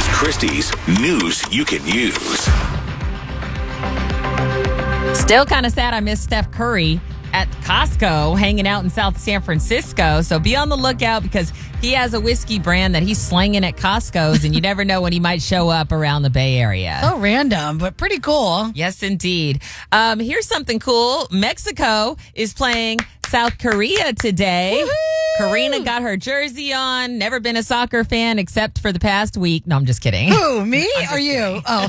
Christie's News You Can Use. Still kind of sad I missed Steph Curry at Costco hanging out in South San Francisco. So be on the lookout because he has a whiskey brand that he's slinging at Costco's, and you never know when he might show up around the Bay Area. So random, but pretty cool. Yes, indeed. Here's something cool. Mexico is playing South Korea today. Woo-hoo! Karina got her jersey on. Never been a soccer fan except for the past week. No, I'm just kidding. Who, me or you? Oh.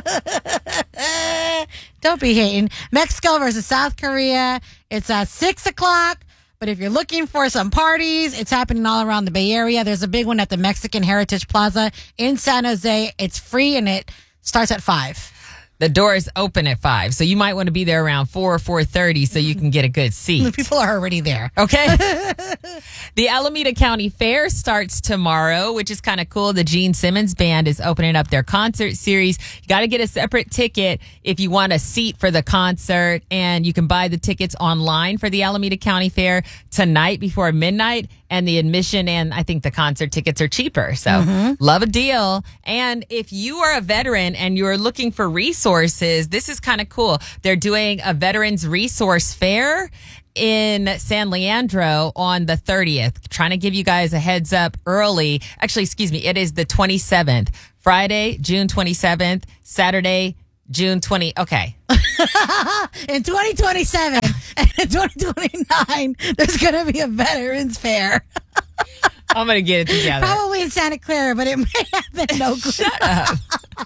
Don't be hating. Mexico versus South Korea. It's at 6 o'clock. But if you're looking for some parties, it's happening all around the Bay Area. There's a big one at the Mexican Heritage Plaza in San Jose. It's free and it starts at 5. The doors open at 5, so you might want to be there around 4 or 4:30 so you can get a good seat. People are already there. Okay. The Alameda County Fair starts tomorrow, which is kind of cool. The Gene Simmons Band is opening up their concert series. You got to get a separate ticket if you want a seat for the concert, and you can buy the tickets online for the Alameda County Fair tonight before midnight. And the admission and I think the concert tickets are cheaper. So love a deal. And if you are a veteran and you're looking for resources, this is kind of cool. They're doing a Veterans Resource Fair in San Leandro on the 30th. Trying to give you guys a heads up early. Actually, excuse me. It is the 27th. Friday, June 27th. Saturday, June 20. Okay. In 2027 and in 2029, there's going to be a Veterans Fair. I'm going to get it together. Probably in Santa Clara, but it may happen no clue. Shut up.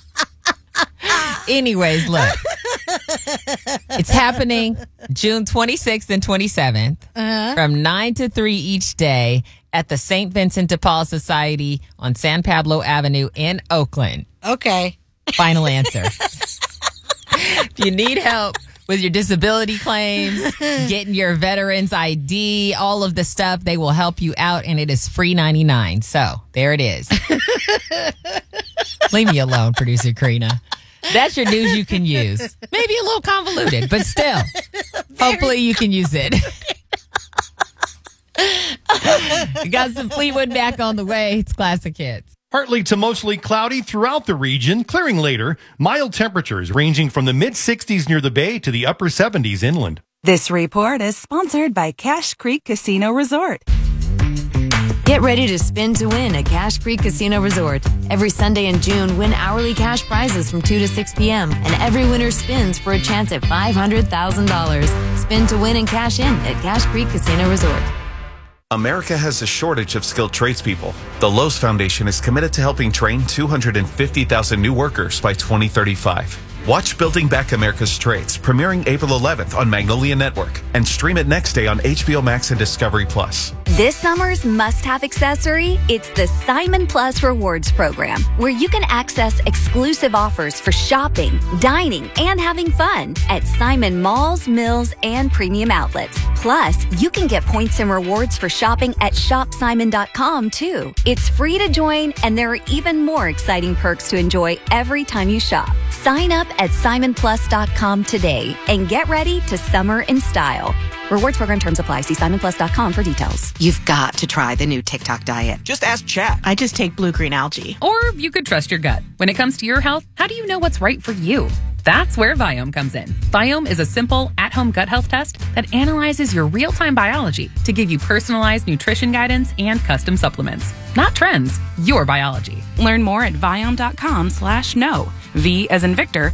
Anyways, look. It's happening June 26th and 27th from 9 to 3 each day at the St. Vincent de Paul Society on San Pablo Avenue in Oakland. Okay. Final answer. If you need help with your disability claims, getting your veterans ID, all of the stuff, they will help you out, and it is free 99. So there it is. Leave me alone, producer Karina. That's your news you can use. Maybe a little convoluted, but still, hopefully you can use it. We got some Fleetwood Mac on the way. It's classic hits. Partly to mostly cloudy throughout the region, clearing later. Mild temperatures ranging from the mid-60s near the Bay to the upper 70s inland. This report is sponsored by Cache Creek Casino Resort. Get ready to spin to win at Cache Creek Casino Resort. Every Sunday in June, win hourly cash prizes from 2 to 6 p.m. And every winner spins for a chance at $500,000. Spin to win and cash in at Cache Creek Casino Resort. America has a shortage of skilled tradespeople. The Lowe's Foundation is committed to helping train 250,000 new workers by 2035. Watch Building Back America's Trades, premiering April 11th on Magnolia Network, and stream it next day on HBO Max and Discovery Plus. This summer's must-have accessory, it's the Simon Plus Rewards program, where you can access exclusive offers for shopping, dining, and having fun at Simon malls, mills, and premium outlets. Plus, you can get points and rewards for shopping at shopsimon.com too. It's free to join, and there are even more exciting perks to enjoy every time you shop. Sign up at simonplus.com today and get ready to summer in style. Rewards program terms apply. See simonplus.com for details. You've got to try the new TikTok diet. Just ask Chat. I just take blue-green algae. Or you could trust your gut. When it comes to your health, how do you know what's right for you? That's where Viome comes in. Viome is a simple, at-home gut health test that analyzes your real-time biology to give you personalized nutrition guidance and custom supplements. Not trends, your biology. Learn more at Viome.com/know. V as in Victor,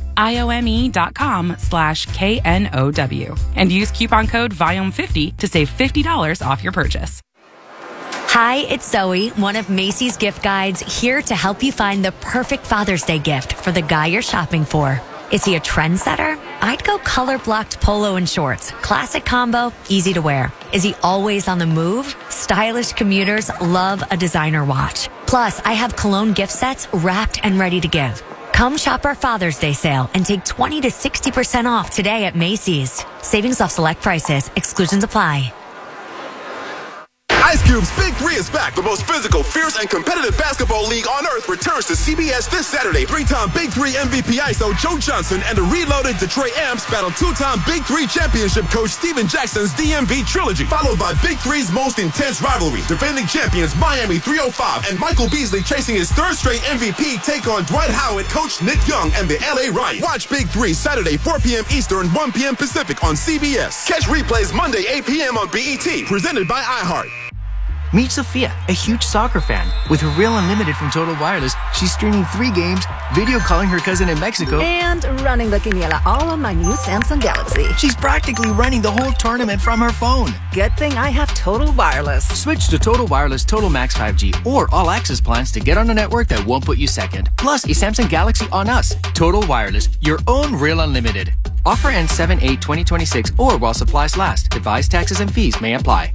IOME.com/KNOW. And use coupon code Viome50 to save $50 off your purchase. Hi, it's Zoe, one of Macy's gift guides, here to help you find the perfect Father's Day gift for the guy you're shopping for. Is he a trendsetter? I'd go color-blocked polo and shorts. Classic combo, easy to wear. Is he always on the move? Stylish commuters love a designer watch. Plus, I have cologne gift sets wrapped and ready to give. Come shop our Father's Day sale and take 20 to 60% off today at Macy's. Savings off select prices. Exclusions apply. Ice Cube's Big Three is back. The most physical, fierce, and competitive basketball league on earth Fourth returns to CBS this Saturday. 3-time Big 3 MVP ISO Joe Johnson and the reloaded Detroit Amps battle 2-time Big 3 championship coach Steven Jackson's DMV trilogy, followed by Big 3's most intense rivalry. Defending champions Miami 305 and Michael Beasley chasing his third straight MVP take on Dwight Howard, coach Nick Young, and the LA Riot. Watch Big 3 Saturday, 4 p.m. Eastern, 1 p.m. Pacific on CBS. Catch replays Monday, 8 p.m. on BET. Presented by iHeart. Meet Sophia, a huge soccer fan. With her Real Unlimited from Total Wireless, she's streaming 3 games, video calling her cousin in Mexico, and running the quiniela all on my new Samsung Galaxy. She's practically running the whole tournament from her phone. Good thing I have Total Wireless. Switch to Total Wireless Total Max 5G or All Access plans to get on a network that won't put you second. Plus, a Samsung Galaxy on us. Total Wireless, your own Real Unlimited. Offer ends 7/8/2026 or while supplies last. Device taxes and fees may apply.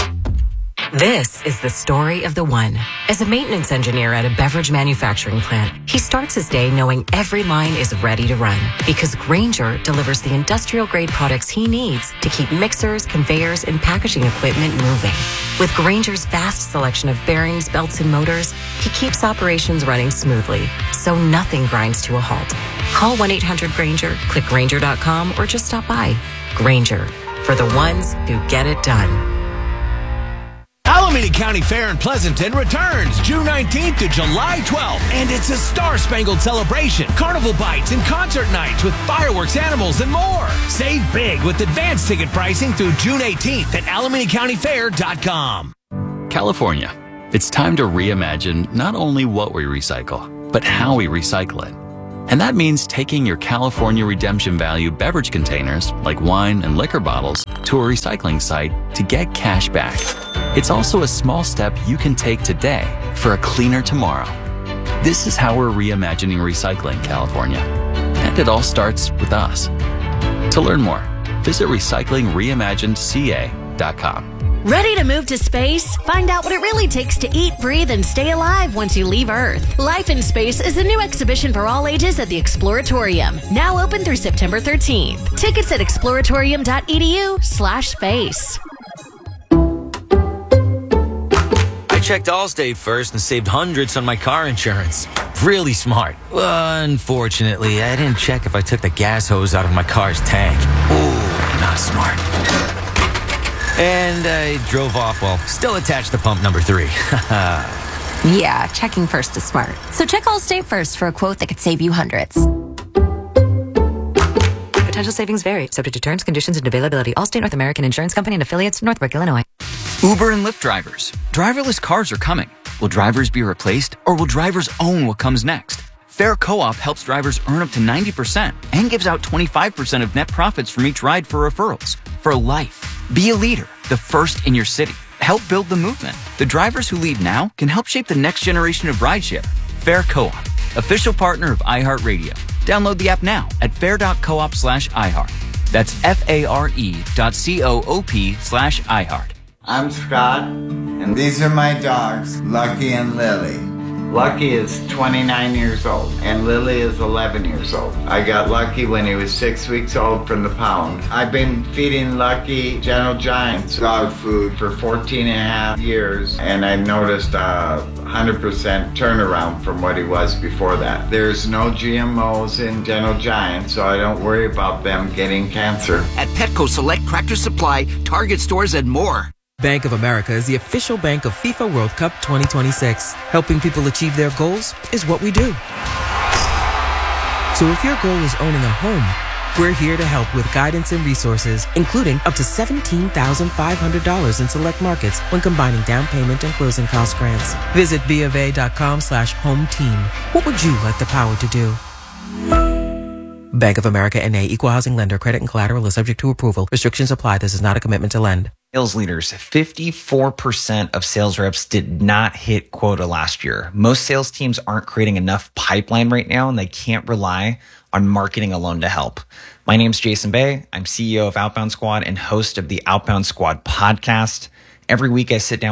This is the story of the one. As a maintenance engineer at a beverage manufacturing plant, he starts his day knowing every line is ready to run because Grainger delivers the industrial-grade products he needs to keep mixers, conveyors, and packaging equipment moving. With Grainger's vast selection of bearings, belts, and motors, he keeps operations running smoothly, so nothing grinds to a halt. Call 1-800-GRAINGER, click Grainger.com, or just stop by. Grainger, for the ones who get it done. Alameda County Fair in Pleasanton returns June 19th to July 12th, and it's a star-spangled celebration. Carnival bites and concert nights with fireworks, animals, and more. Save big with advanced ticket pricing through June 18th at AlamedaCountyFair.com. California, it's time to reimagine not only what we recycle, but how we recycle it. And that means taking your California Redemption Value beverage containers, like wine and liquor bottles, to a recycling site to get cash back. It's also a small step you can take today for a cleaner tomorrow. This is how we're reimagining recycling, California. And it all starts with us. To learn more, visit recyclingreimaginedca.com. Ready to move to space? Find out what it really takes to eat, breathe, and stay alive once you leave Earth. Life in Space is a new exhibition for all ages at the Exploratorium. Now open through September 13th. Tickets at exploratorium.edu/space. I checked Allstate first and saved hundreds on my car insurance. Really smart. Unfortunately, I didn't check if I took the gas hose out of my car's tank. Ooh, not smart. And I drove off while still attached to pump number 3. Yeah, checking first is smart. So check Allstate first for a quote that could save you hundreds. Potential savings vary, subject to terms, conditions, and availability. Allstate North American Insurance Company and affiliates, Northbrook, Illinois. Uber and Lyft drivers. Driverless cars are coming. Will drivers be replaced, or will drivers own what comes next? Fair Co-op helps drivers earn up to 90% and gives out 25% of net profits from each ride for referrals. For life. Be a leader, the first in your city. Help build the movement. The drivers who lead now can help shape the next generation of rideshare. Fair Co-op, official partner of iHeartRadio. Download the app now at fair.coop/iHeart. That's FARE.coop/iHeart. I'm Scott, and these are my dogs, Lucky and Lily. Lucky is 29 years old, and Lily is 11 years old. I got Lucky when he was 6 weeks old from the pound. I've been feeding Lucky Gentle Giants dog food for 14 and a half years, and I've noticed a 100% turnaround from what he was before that. There's no GMOs in Gentle Giants, so I don't worry about them getting cancer. At Petco Select, Tractor Supply, Target stores, and more. Bank of America is the official bank of FIFA World Cup 2026. Helping people achieve their goals is what we do. So if your goal is owning a home, we're here to help with guidance and resources, including up to $17,500 in select markets when combining down payment and closing cost grants. Visit BofA.com/home team. What would you like the power to do? Bank of America N.A. Equal Housing Lender. Credit and collateral is subject to approval. Restrictions apply. This is not a commitment to lend. Sales leaders, 54% of sales reps did not hit quota last year. Most sales teams aren't creating enough pipeline right now, and they can't rely on marketing alone to help. My name's Jason Bay. I'm CEO of Outbound Squad and host of the Outbound Squad podcast. Every week I sit down